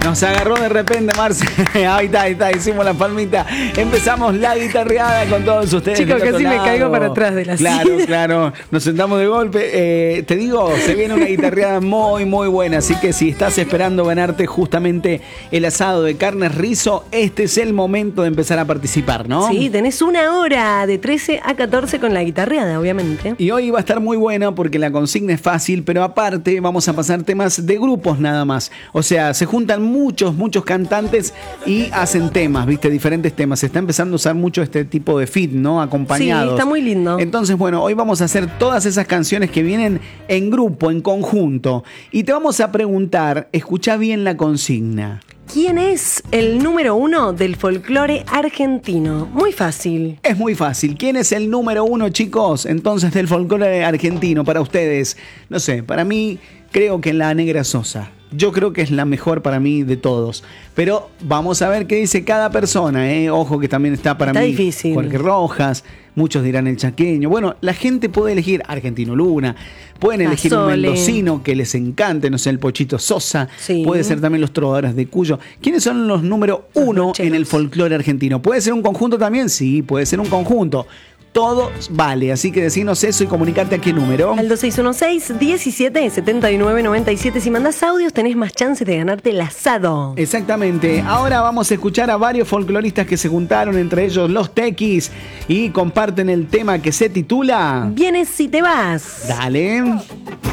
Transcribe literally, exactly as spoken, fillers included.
Nos agarró de repente, Marce. Ahí está, ahí está, hicimos la palmita. Empezamos la guitarreada con todos ustedes. Chicos, casi me caigo para atrás de la silla. Claro, claro. Nos sentamos de golpe. Eh, te digo, se viene una guitarreada muy, muy buena. Así que si estás esperando ganarte justamente el asado de carnes rizo, este es el momento de empezar a participar, ¿no? Sí, tenés una hora de trece a catorce con la guitarreada, obviamente. Y hoy va a estar muy buena porque la consigna es fácil, pero aparte vamos a pasar temas de grupos nada más. O sea, se juntan muchos, muchos cantantes y hacen temas, ¿viste? Diferentes temas. Se está empezando a usar mucho este tipo de feat, ¿no? Acompañados. Sí, está muy lindo. Entonces, bueno, hoy vamos a hacer todas esas canciones que vienen en grupo, en conjunto. Y te vamos a preguntar, escuchá bien la consigna. ¿Quién es el número uno del folclore argentino? Muy fácil. Es muy fácil. ¿Quién es el número uno, chicos? Entonces, del folclore argentino para ustedes. No sé, para mí creo que la Negra Sosa. Yo creo que es la mejor para mí de todos. Pero vamos a ver qué dice cada persona, ¿eh? Ojo que también está para está mí difícil. Jorge Rojas, muchos dirán el chaqueño. Bueno, la gente puede elegir Argentino Luna, pueden elegir un mendocino que les encante, no sé, el Pochito Sosa, sí. Puede ser también los trovadores de Cuyo. ¿Quiénes son los número uno en el folclore argentino? ¿Puede ser un conjunto también? Sí, puede ser un conjunto. Todo vale, así que decinos eso y comunicarte a qué número. Al dos seis uno seis, diecisiete, setenta y nueve, noventa y siete. Si mandás audios tenés más chances de ganarte el asado. Exactamente. Ahora vamos a escuchar a varios folcloristas que se juntaron, entre ellos los Tequis, y comparten el tema que se titula Vienes si te vas. Dale.